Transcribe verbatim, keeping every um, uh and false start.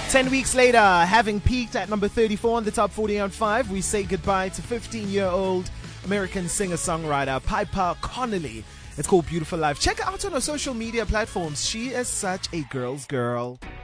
Ten weeks later, having peaked at number thirty-four on the top forty on five, we say goodbye to fifteen-year-old American singer-songwriter Piper Connolly. It's called Beautiful Life. Check her out on her social media platforms. She is such a girl's girl.